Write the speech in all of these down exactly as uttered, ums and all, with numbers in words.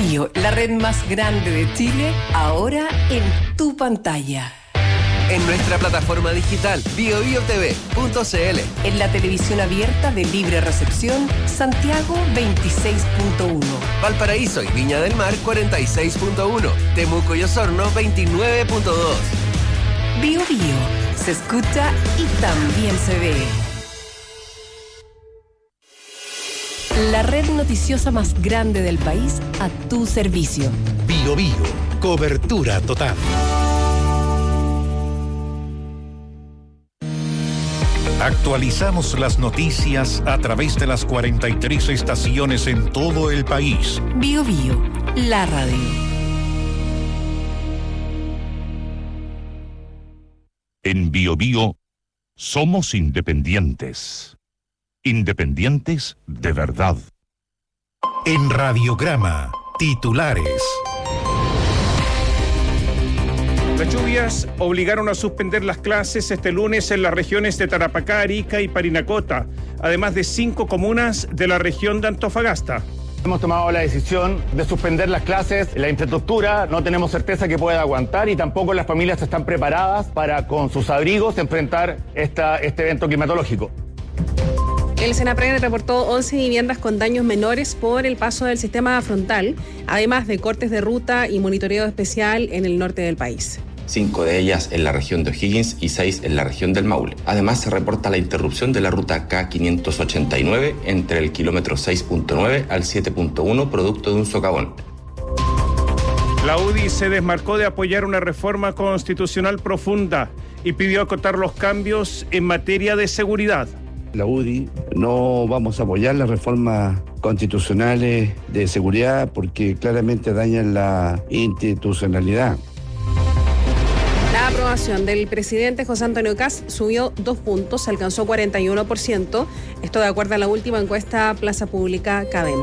Bio, la red más grande de Chile, ahora en tu pantalla. En nuestra plataforma digital bio bio t v punto c l. En la televisión abierta de libre recepción, Santiago veintiséis punto uno. Valparaíso y Viña del Mar cuarenta y seis punto uno. Temuco y Osorno veintinueve punto dos. Bio Bio, se escucha y también se ve. La red noticiosa más grande del país a tu servicio. Bio Bio, cobertura total. Actualizamos las noticias a través de las cuarenta y tres estaciones en todo el país. Bio Bio, la radio. En Bio Bio somos independientes. Independientes de verdad. En Radiograma, titulares. Las lluvias obligaron a suspender las clases este lunes en las regiones de Tarapacá, Arica y Parinacota, además de cinco comunas de la región de Antofagasta. Hemos tomado la decisión de suspender las clases. La infraestructura no tenemos certeza que pueda aguantar y tampoco las familias están preparadas para, con sus abrigos, enfrentar esta, este evento climatológico. El Senapred reportó once viviendas con daños menores por el paso del sistema frontal, además de cortes de ruta y monitoreo especial en el norte del país. Cinco de ellas en la región de O'Higgins y seis en la región del Maule. Además, se reporta la interrupción de la ruta K quinientos ochenta y nueve entre el kilómetro seis punto nueve al siete punto uno, producto de un socavón. La U D I se desmarcó de apoyar una reforma constitucional profunda y pidió acotar los cambios en materia de seguridad. La U D I no vamos a apoyar las reformas constitucionales de seguridad porque claramente dañan la institucionalidad. La aprobación del presidente José Antonio Kast subió dos puntos, alcanzó cuarenta y uno por ciento. Esto de acuerdo a la última encuesta Plaza Pública Cadem.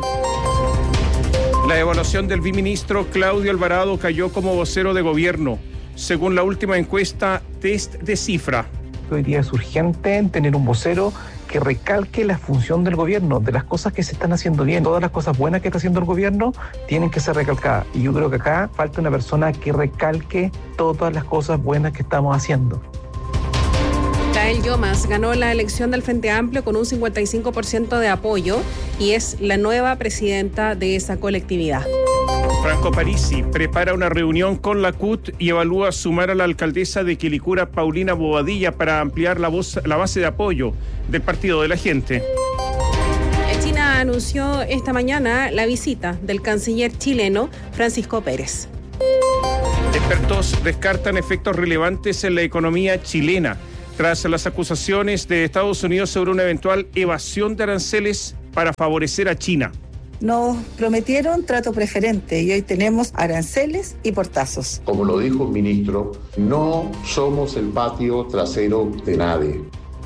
La evaluación del viceministro Claudio Alvarado cayó como vocero de gobierno, según la última encuesta Test de Cifra. Hoy día es urgente tener un vocero que recalque la función del gobierno, de las cosas que se están haciendo bien. Todas las cosas buenas que está haciendo el gobierno tienen que ser recalcadas. Y yo creo que acá falta una persona que recalque todas las cosas buenas que estamos haciendo. Yael Llomas ganó la elección del Frente Amplio con un cincuenta y cinco por ciento de apoyo y es la nueva presidenta de esa colectividad. Franco Parisi prepara una reunión con la C U T y evalúa sumar a la alcaldesa de Quilicura, Paulina Bobadilla, para ampliar la, voz, la base de apoyo del Partido de la Gente. China anunció esta mañana la visita del canciller chileno Francisco Pérez. Expertos descartan efectos relevantes en la economía chilena tras las acusaciones de Estados Unidos sobre una eventual evasión de aranceles para favorecer a China. Nos prometieron trato preferente y hoy tenemos aranceles y portazos. Como lo dijo el ministro, no somos el patio trasero de nadie.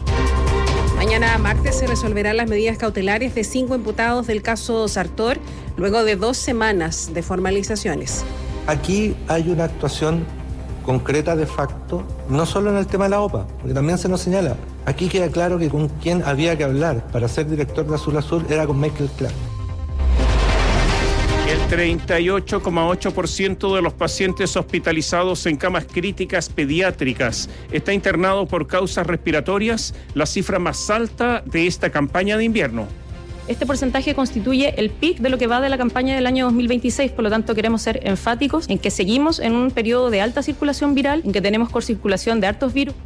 Mañana martes se resolverán las medidas cautelares de cinco imputados del caso Sartor, luego de dos semanas de formalizaciones. Aquí hay una actuación concreta de facto, no solo en el tema de la O P A, porque también se nos señala. Aquí queda claro que con quien había que hablar para ser director de Azul Azul era con Michael Clark. El treinta y ocho coma ocho por ciento de los pacientes hospitalizados en camas críticas pediátricas está internado por causas respiratorias, la cifra más alta de esta campaña de invierno. Este porcentaje constituye el pic de lo que va de la campaña del año dos mil veintiséis, por lo tanto queremos ser enfáticos en que seguimos en un periodo de alta circulación viral, en que tenemos circulación de hartos virus.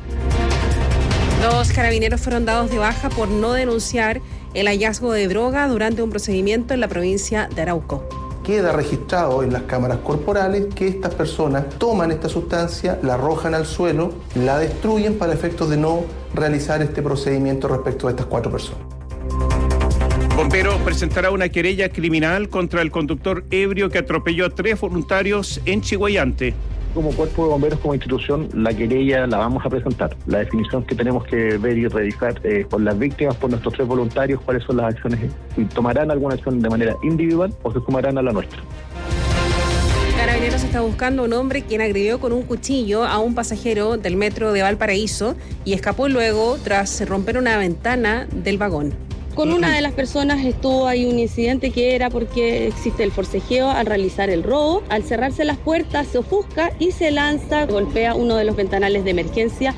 Dos carabineros fueron dados de baja por no denunciar el hallazgo de droga durante un procedimiento en la provincia de Arauco. Queda registrado en las cámaras corporales que estas personas toman esta sustancia, la arrojan al suelo, la destruyen para efectos de no realizar este procedimiento respecto a estas cuatro personas. Bomberos presentará una querella criminal contra el conductor ebrio que atropelló a tres voluntarios en Chiguayante. Como Cuerpo de Bomberos, como institución, la querella la vamos a presentar. La definición que tenemos que ver y revisar eh, por las víctimas, por nuestros tres voluntarios, cuáles son las acciones, si tomarán alguna acción de manera individual o se sumarán a la nuestra. Carabineros está buscando a un hombre quien agredió con un cuchillo a un pasajero del metro de Valparaíso y escapó luego tras romper una ventana del vagón. Con una de las personas estuvo ahí un incidente que era porque existe el forcejeo al realizar el robo. Al cerrarse las puertas se ofusca y se lanza, golpea uno de los ventanales de emergencia.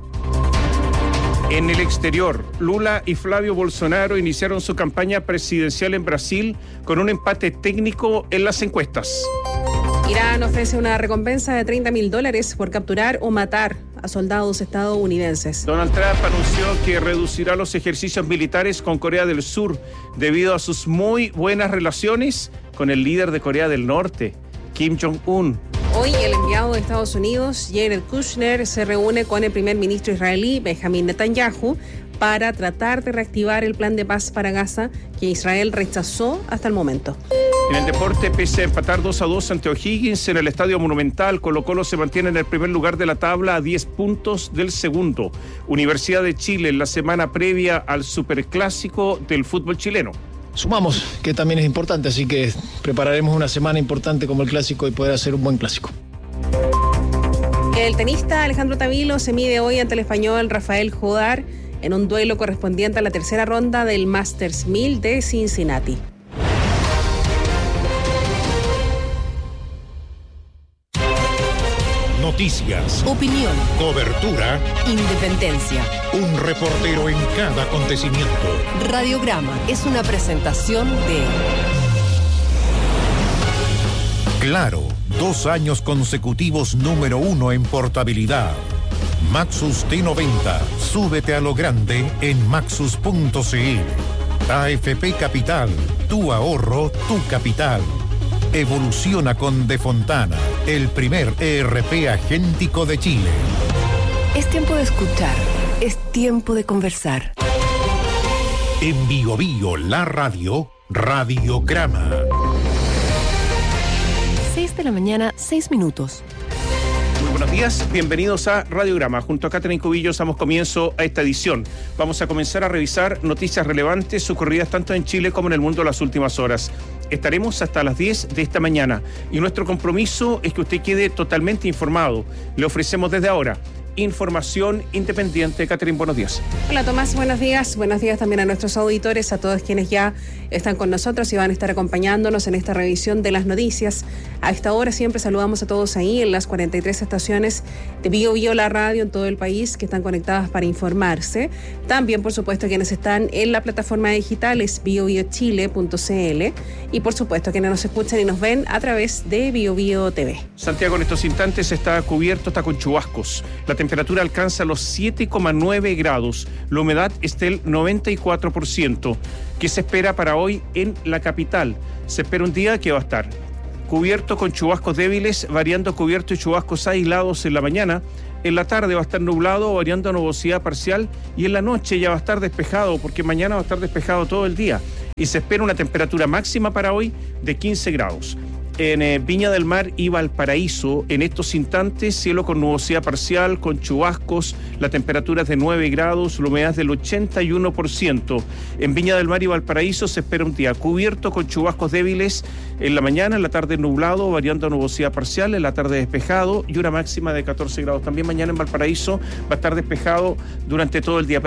En el exterior, Lula y Flavio Bolsonaro iniciaron su campaña presidencial en Brasil con un empate técnico en las encuestas. Irán ofrece una recompensa de treinta mil dólares por capturar o matar a soldados estadounidenses. Donald Trump anunció que reducirá los ejercicios militares con Corea del Sur debido a sus muy buenas relaciones con el líder de Corea del Norte, Kim Jong-un. Hoy el enviado de Estados Unidos, Jared Kushner, se reúne con el primer ministro israelí, Benjamin Netanyahu, para tratar de reactivar el plan de paz para Gaza que Israel rechazó hasta el momento. En el deporte, pese a empatar dos a dos ante O'Higgins en el Estadio Monumental, Colo-Colo se mantiene en el primer lugar de la tabla a diez puntos del segundo. Universidad de Chile en la semana previa al superclásico del fútbol chileno. Sumamos, que también es importante, así que prepararemos una semana importante como el clásico y poder hacer un buen clásico. El tenista Alejandro Tavilo se mide hoy ante el español Rafael Jodar en un duelo correspondiente a la tercera ronda del Masters mil de Cincinnati. Noticias, opinión, cobertura, independencia. Un reportero en cada acontecimiento. Radiograma es una presentación de Claro, dos años consecutivos número uno en portabilidad. Maxus T noventa, súbete a lo grande en maxus punto c l. A F P Capital, tu ahorro, tu capital. Evoluciona con De Fontana, el primer E R P agéntico de Chile. Es tiempo de escuchar, es tiempo de conversar. En Bio Bio, la radio, Radiograma. seis de la mañana, seis minutos. Muy buenos días, bienvenidos a Radiograma. Junto a Catherine Cubillos damos comienzo a esta edición. Vamos a comenzar a revisar noticias relevantes ocurridas tanto en Chile como en el mundo en las últimas horas. Estaremos hasta las diez de esta mañana y nuestro compromiso es que usted quede totalmente informado. Le ofrecemos desde ahora información independiente. Catherine, buenos días. Hola Tomás, buenos días. Buenos días también a nuestros auditores, a todos quienes ya están con nosotros y van a estar acompañándonos en esta revisión de las noticias. A esta hora siempre saludamos a todos ahí en las cuarenta y tres estaciones de Bio Bio, la radio en todo el país que están conectadas para informarse. También, por supuesto, quienes están en la plataforma digital es bio bio chile punto c l y, por supuesto, quienes nos escuchan y nos ven a través de Bio Bio T V. Santiago en estos instantes está cubierto, está con chubascos. La temperatura alcanza los siete coma nueve grados. La humedad es del noventa y cuatro por ciento. ¿Qué se espera para hoy en la capital? Se espera un día que va a estar cubierto con chubascos débiles, variando cubierto y chubascos aislados en la mañana. En la tarde va a estar nublado, variando a nubosidad parcial, y en la noche ya va a estar despejado, porque mañana va a estar despejado todo el día. Y se espera una temperatura máxima para hoy de quince grados. En eh, Viña del Mar y Valparaíso, en estos instantes, cielo con nubosidad parcial, con chubascos, la temperatura es de nueve grados, la humedad es del ochenta y uno por ciento. En Viña del Mar y Valparaíso se espera un día cubierto con chubascos débiles en la mañana, en la tarde nublado, variando a nubosidad parcial, en la tarde despejado y una máxima de catorce grados. También mañana en Valparaíso va a estar despejado durante todo el día.